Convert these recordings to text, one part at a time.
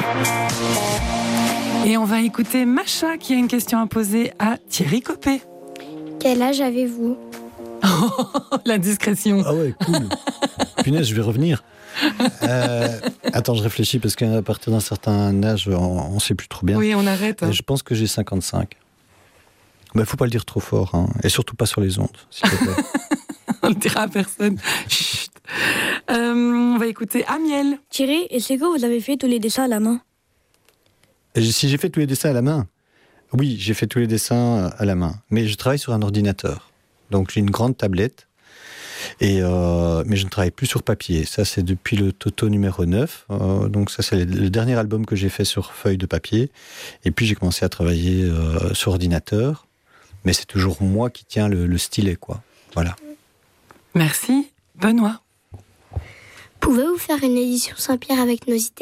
Et on va écouter Macha qui a une question à poser à Thierry Copé. Quel âge avez-vous ? La discrétion. Ah ouais, cool. Punaise, je vais revenir. Attends, je réfléchis parce qu'à partir d'un certain âge, on ne sait plus trop bien. Oui, on arrête. Je pense que j'ai 55. Il ne faut pas le dire trop fort, hein. Et surtout pas sur les ondes, s'il te plaît. On ne le dira à personne. Chut. On va écouter Amiel. Thierry, est-ce que vous avez fait tous les dessins à la main ? Si j'ai fait tous les dessins à la main ? Oui, j'ai fait tous les dessins à la main. Mais je travaille sur un ordinateur. Donc j'ai une grande tablette. Mais je ne travaille plus sur papier. Ça, c'est depuis le Toto numéro 9. Donc ça, c'est le dernier album que j'ai fait sur feuille de papier. Et puis j'ai commencé à travailler sur ordinateur. Mais c'est toujours moi qui tiens le stylet, quoi. Voilà. Merci. Benoît. Pouvez-vous faire une édition Saint-Pierre avec nos idées ?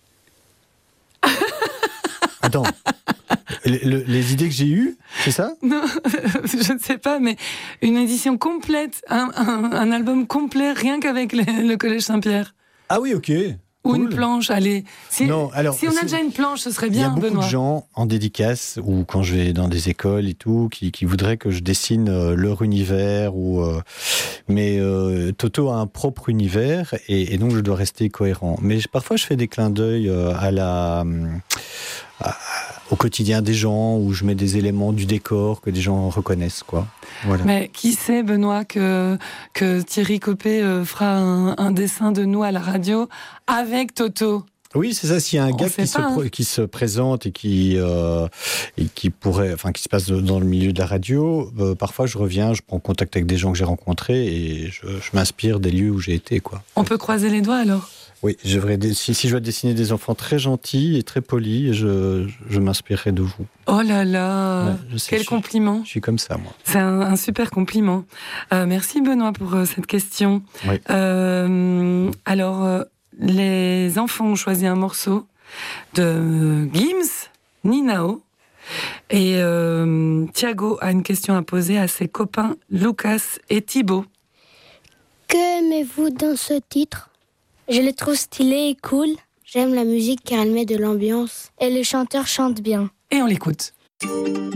Attends. Les idées que j'ai eues, c'est ça ? Non, je ne sais pas, mais une édition complète, un album complet, rien qu'avec le Collège Saint-Pierre. Ah oui, ok. Ou Cool. une planche, allez. Si on a déjà une planche, ce serait bien, Benoît. Il y a beaucoup de gens en dédicace, ou quand je vais dans des écoles et tout, qui voudraient que je dessine leur univers. Mais Toto a un propre univers, et donc je dois rester cohérent. Mais parfois, je fais des clins d'œil au quotidien des gens, où je mets des éléments du décor que des gens reconnaissent, quoi. Voilà. Mais qui sait, Benoît, que Thierry Copé fera un dessin de nous à la radio avec Toto ? Oui, c'est ça. S'il y a un gars qui se présente et qui pourrait, enfin, qui se passe dans le milieu de la radio, parfois je reviens, je prends contact avec des gens que j'ai rencontrés et je m'inspire des lieux où j'ai été, quoi. On peut croiser les doigts alors ? Oui, si je dois dessiner des enfants très gentils et très polis, je m'inspirerai de vous. Oh là là, ouais, quel compliment. Je suis comme ça, moi. C'est un super compliment. Merci Benoît pour cette question. Oui. Alors, les enfants ont choisi un morceau de Gims, Ninao. Et Thiago a une question à poser à ses copains Lucas et Thibaut. Que aimez-vous dans ce titre ? Je le trouve stylé et cool. J'aime la musique car elle met de l'ambiance. Et le chanteur chante bien. Et on l'écoute.